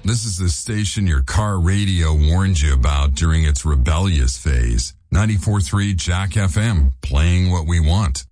This is the station your car radio warned you about during its rebellious phase. 94.3 Jack FM, playing what we want.